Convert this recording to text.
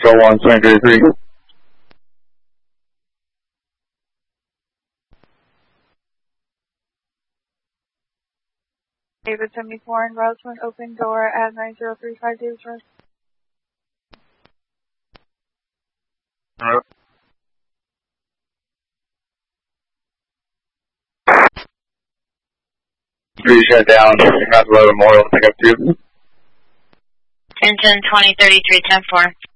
601, 2033. David 74 in Roseland, open door at 9035 Davis Road. Please shut down. Massapequa Memorial, pick up 2. Attention 2033, 10-4.